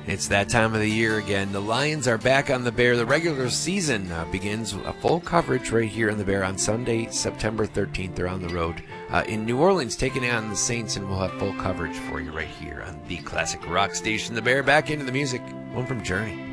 It's that time of the year again. The Lions are back on the Bear. The regular season begins a full coverage right here on the Bear on Sunday, September 13th. They're on the road in New Orleans taking on the Saints, and we'll have full coverage for you right here on the classic rock station, the Bear. Back into the music, one from Journey.